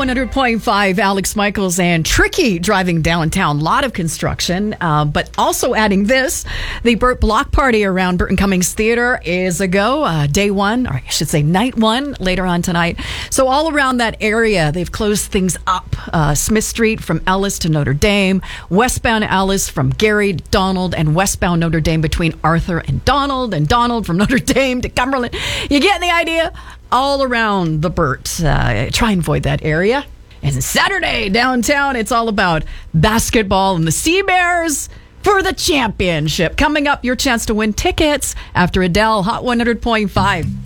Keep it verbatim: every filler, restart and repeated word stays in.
one hundred point five, Alex Michaels and Tricky driving downtown. A lot of construction, uh, but also adding this. The Burt Block Party around Burton Cummings Theater is a go. Uh, day one, or I should say night one, later on tonight. So all around that area, they've closed things up. Uh, Smith Street from Ellis to Notre Dame. Westbound Ellis from Gary, Donald, and westbound Notre Dame between Arthur and Donald, and Donald from Notre Dame to Cumberland. You get the idea? All around the Burt. Uh, try and avoid that area. And Saturday downtown, it's all about basketball and the Sea Bears for the championship. Coming up, your chance to win tickets after Adele, Hot one hundred point five.